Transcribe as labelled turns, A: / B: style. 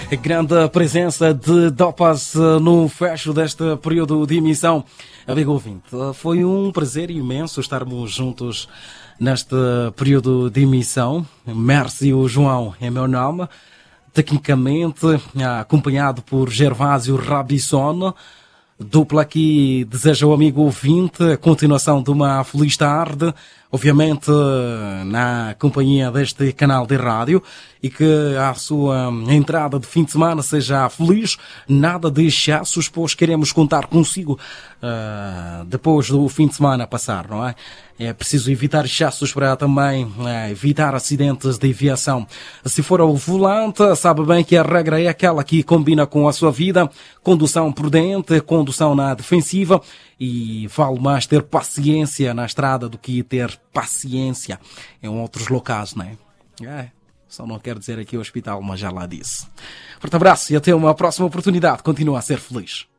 A: Grande presença de Dopas no fecho deste período de emissão. Amigo ouvinte, foi um prazer imenso estarmos juntos neste período de emissão. Mércio João é meu nome, tecnicamente acompanhado por Gervásio Rabisson. Dupla aqui deseja ao amigo ouvinte a continuação de uma feliz tarde, obviamente na companhia deste canal de rádio, e que a sua entrada de fim de semana seja feliz, nada de excessos, pois queremos contar consigo depois do fim de semana passar, não é? É preciso evitar excessos para também evitar acidentes de aviação. Se for ao volante, sabe bem que a regra é aquela que combina com a sua vida: condução prudente, condução na defensiva, e vale mais ter paciência na estrada do que ter paciência em outros locais, não é? Só não quero dizer aqui o hospital, mas já lá disse. Forte abraço e até uma próxima oportunidade. Continua a ser feliz.